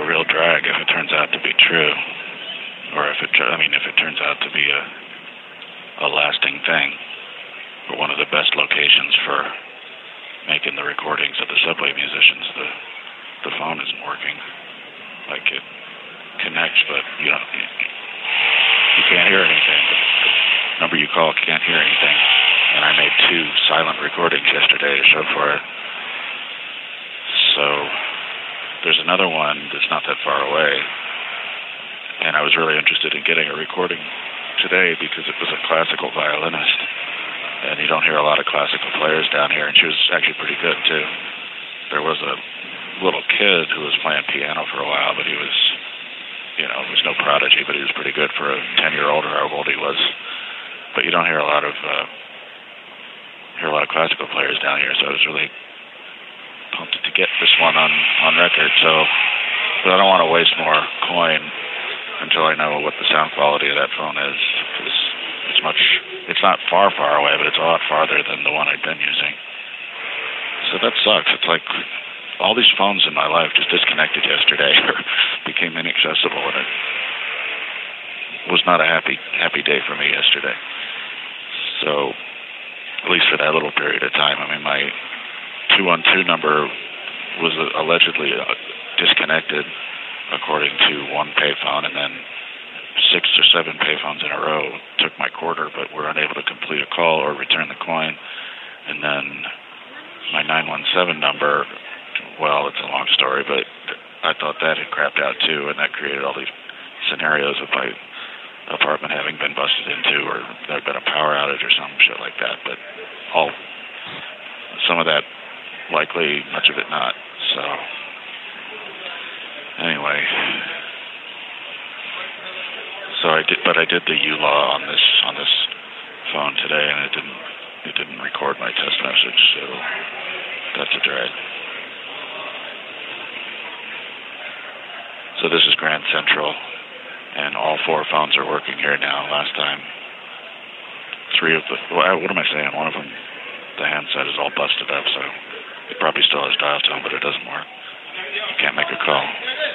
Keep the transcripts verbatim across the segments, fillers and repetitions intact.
a real drag if it turns out to be true, or if it, I mean, if it turns out to be a a lasting thing, or one of the best locations for making the recordings of the subway musicians. The the phone isn't working. Like it connects, but you know you, you can't hear anything. The number you call can't hear anything. And I made two silent recordings yesterday to show for it. So there's another one that's not that far away, and I was really interested in getting a recording today because it was a classical violinist, and you don't hear a lot of classical players down here, and she was actually pretty good too. There was a little kid who was playing piano for a while, but he was, you know, was no prodigy, but he was pretty good for a ten-year-old or how old he was. But you don't hear a lot of uh, hear a lot of classical players down here, so I was really pumped to get this one on, on record. So, but I don't want to waste more coin until I know what the sound quality of that phone is, because it's much, it's not far, far away, but it's a lot farther than the one I'd been using. So that sucks. It's like all these phones in my life just disconnected yesterday or became inaccessible, and it was not a happy, happy day for me yesterday. So, at least for that little period of time. I mean, my two one two number was allegedly disconnected according to one payphone, and then six or seven payphones in a row took my quarter but were unable to complete a call or return the coin. And then my nine one seven number, well, it's a long story, but I thought that had crapped out too, and that created all these scenarios of my apartment having been busted into, or there had been a power outage or some shit like that. But all, some of that likely, much of it not. So anyway, so I did, but I did the U L A on this on this phone today, and it didn't it didn't record my test message, so that's a drag. So this is Grand Central, and all four phones are working here now. Last time, three of the, well, what am I saying? One of them, the handset is all busted up, so it probably still has dial tone, but it doesn't work. You can't make a call.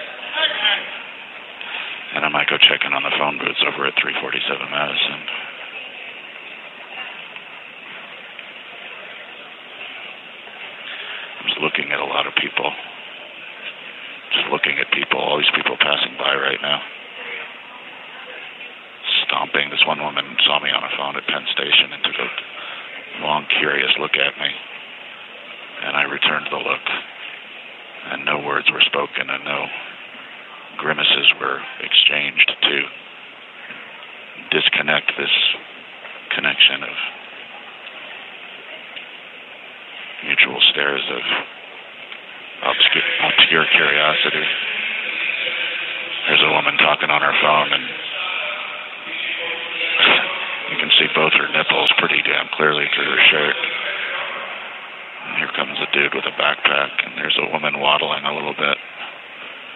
And I might go check in on the phone booths over at three forty-seven Madison. I'm just looking at a lot of people. Just looking at people, all these people passing by right now. Stomping. This one woman saw me on a phone at Penn Station and took a long, curious look at me. And I returned the look. And no words were spoken, and no grimaces were exchanged to disconnect this connection of mutual stares of obscure, obscure curiosity. There's a woman talking on her phone, and you can see both her nipples pretty damn clearly through her shirt. And here comes a dude with a backpack, and there's a woman waddling a little bit.